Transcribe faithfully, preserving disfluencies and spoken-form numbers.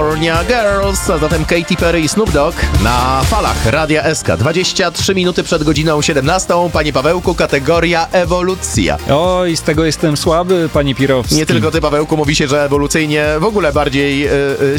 California Girls, a zatem Katy Perry i Snoop Dogg na falach Radia S K. dwadzieścia trzy minuty przed godziną siedemnastą. Panie Pawełku, kategoria ewolucja. Oj, z tego jestem słaby, panie Pirowski. Nie tylko ty, Pawełku, mówi się, że ewolucyjnie w ogóle bardziej yy,